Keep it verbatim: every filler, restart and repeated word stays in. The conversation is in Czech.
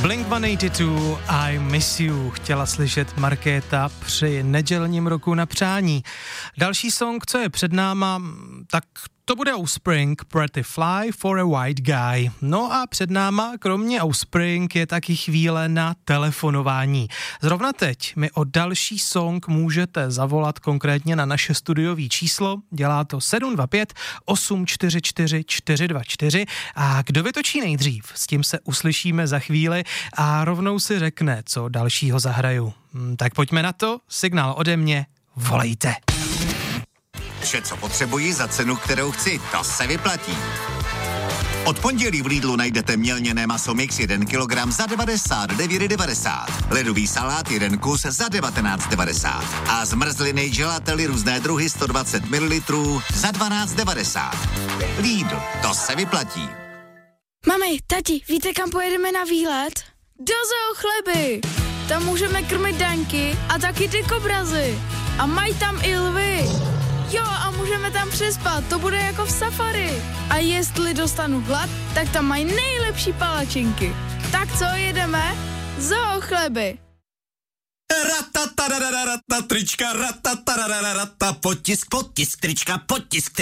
Blink sto osmdesát dva, I Miss You, chtěla slyšet Markéta při nedělním roku na přání. Další song, co je před náma, tak to bude Offspring, Pretty Fly for a White Guy. No a před náma, kromě Offspring, je taky chvíle na telefonování. Zrovna teď mi o další song můžete zavolat konkrétně na naše studiové číslo. Dělá to sedm dva pět osm čtyři čtyři čtyři dva čtyři a kdo vytočí nejdřív, s tím se uslyšíme za chvíli a rovnou si řekne, co dalšího zahraju. Hm, tak pojďme na to, signál ode mě, volejte. Vše, co potřebuji za cenu, kterou chci, to se vyplatí. Od pondělí v Lidlu najdete mělněné maso mix jeden kilogram za devadesát devět devadesát, ledový salát jeden kus za devatenáct devadesát a zmrzliny gelately různé druhy sto dvacet mililitrů za dvanáct devadesát. Lidl, to se vyplatí. Mami, tati, víte, kam pojedeme na výlet? Do Zoo Chleby! Tam můžeme krmit daňky a taky ty kobrazy. A mají tam i lvy. Jo, a můžeme tam přespat, to bude jako v safari. A jestli dostanu hlad, tak tam mají nejlepší palačinky. Tak co, jedeme? Zoo Chleby. Ratata, trička, ratata, potisk, potisk, trička, potisk,